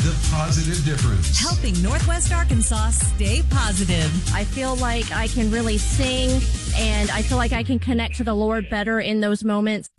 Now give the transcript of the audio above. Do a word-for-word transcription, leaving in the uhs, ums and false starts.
The Positive Difference. Helping Northwest Arkansas stay positive. I feel like I can really sing, and I feel like I can connect to the Lord better in those moments.